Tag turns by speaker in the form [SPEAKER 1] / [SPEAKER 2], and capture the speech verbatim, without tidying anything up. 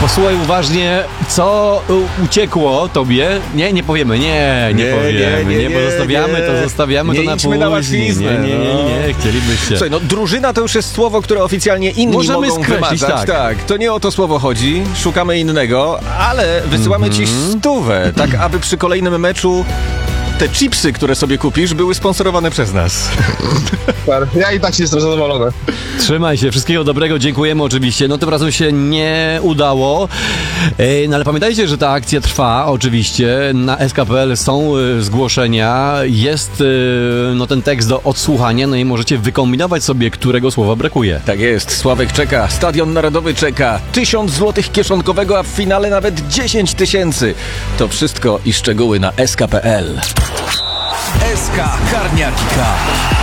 [SPEAKER 1] Posłuchaj uważnie, co uciekło tobie. Nie, nie powiemy, nie, nie, nie powiemy, nie, nie, nie, nie pozostawiamy, nie. to zostawiamy
[SPEAKER 2] nie
[SPEAKER 1] to na później.
[SPEAKER 2] Na łatwiznę,
[SPEAKER 1] nie, nie, nie, nie, nie, chcielibyście.
[SPEAKER 2] Słuchaj, no drużyna to już jest słowo, które oficjalnie inni
[SPEAKER 1] Możemy
[SPEAKER 2] mogą
[SPEAKER 1] skreślić,
[SPEAKER 2] wymazać.
[SPEAKER 1] tak.
[SPEAKER 2] tak. To nie o to słowo chodzi, szukamy innego, ale wysyłamy mm-hmm. ci stówę, tak aby przy kolejnym meczu te chipsy, które sobie kupisz, były sponsorowane przez nas.
[SPEAKER 3] Super. Ja i tak się jestem zadowolony.
[SPEAKER 1] Trzymaj się, wszystkiego dobrego, dziękujemy oczywiście. No tym razem się nie udało, no ale pamiętajcie, że ta akcja trwa oczywiście. Na S K P L są zgłoszenia, jest no ten tekst do odsłuchania, no i możecie wykombinować sobie, którego słowa brakuje.
[SPEAKER 2] Tak jest, Sławek czeka, Stadion Narodowy czeka, tysiąc złotych kieszonkowego, a w finale nawet dziesięć tysięcy. To wszystko i szczegóły na S K kropka P L.
[SPEAKER 4] S K Karniaki Cup.